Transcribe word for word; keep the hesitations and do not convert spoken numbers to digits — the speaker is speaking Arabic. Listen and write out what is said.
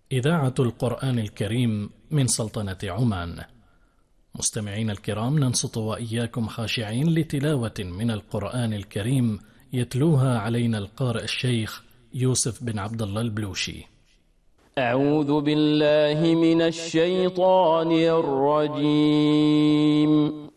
إذاعة القرآن الكريم من سلطنة عمان. مستمعين الكرام، ننصت وإياكم خاشعين لتلاوة من القرآن الكريم يتلوها علينا القارئ الشيخ يوسف بن عبد الله البلوشي. أعوذ بالله من الشيطان الرجيم.